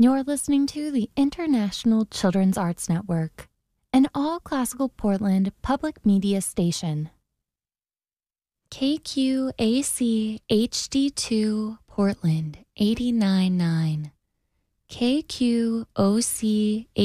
You're listening to the International Children's Arts Network, an all-classical Portland public media station. KQAC HD2 Portland 89.9. KQOC